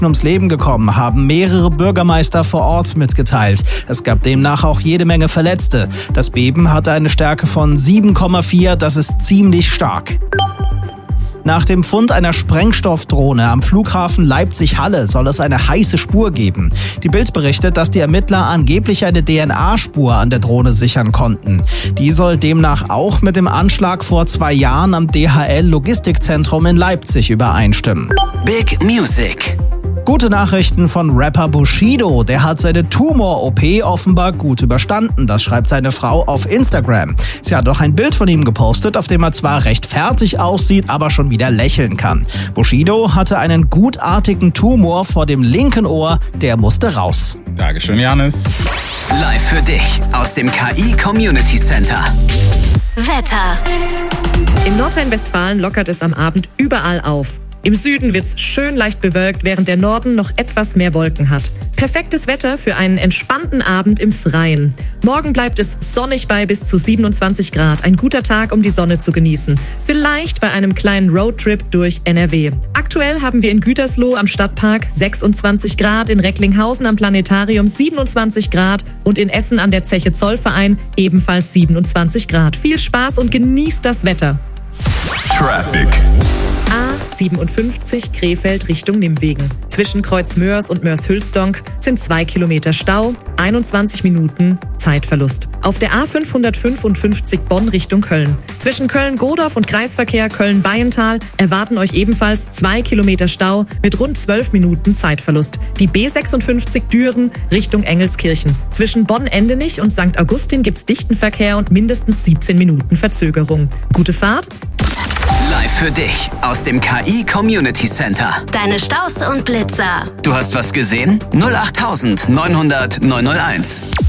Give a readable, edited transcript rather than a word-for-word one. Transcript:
ums Leben gekommen, haben mehrere Bürgermeister vor Ort mitgeteilt. Es gab demnach auch jede Menge Verletzte. Das Beben hatte eine Stärke von 7,4, das ist ziemlich stark. Nach dem Fund einer Sprengstoffdrohne am Flughafen Leipzig-Halle soll es eine heiße Spur geben. Die Bild berichtet, dass die Ermittler angeblich eine DNA-Spur an der Drohne sichern konnten. Die soll demnach auch mit dem Anschlag vor 2 Jahren am DHL-Logistikzentrum in Leipzig übereinstimmen. Big Music. Gute Nachrichten von Rapper Bushido. Der hat seine Tumor-OP offenbar gut überstanden. Das schreibt seine Frau auf Instagram. Sie hat auch ein Bild von ihm gepostet, auf dem er zwar recht fertig aussieht, aber schon wieder lächeln kann. Bushido hatte einen gutartigen Tumor vor dem linken Ohr, der musste raus. Dankeschön, Janis. Live für dich aus dem KI Community Center. Wetter. In Nordrhein-Westfalen lockert es am Abend überall auf. Im Süden wird's schön leicht bewölkt, während der Norden noch etwas mehr Wolken hat. Perfektes Wetter für einen entspannten Abend im Freien. Morgen bleibt es sonnig bei bis zu 27 Grad. Ein guter Tag, um die Sonne zu genießen. Vielleicht bei einem kleinen Roadtrip durch NRW. Aktuell haben wir in Gütersloh am Stadtpark 26 Grad, in Recklinghausen am Planetarium 27 Grad und in Essen an der Zeche Zollverein ebenfalls 27 Grad. Viel Spaß und genießt das Wetter. Traffic. A57 Krefeld Richtung Nimwegen. Zwischen Kreuz Mörs und Mörs-Hülsdonk sind 2 Kilometer Stau, 21 Minuten Zeitverlust. Auf der A555 Bonn Richtung Köln. Zwischen Köln-Godorf und Kreisverkehr Köln-Bayental erwarten euch ebenfalls 2 Kilometer Stau mit rund 12 Minuten Zeitverlust. Die B56 Düren Richtung Engelskirchen. Zwischen Bonn-Endenich und St. Augustin gibt's dichten Verkehr und mindestens 17 Minuten Verzögerung. Gute Fahrt! Live für dich aus dem KI Community Center. Deine Staus und Blitzer. Du hast was gesehen? 08900 901.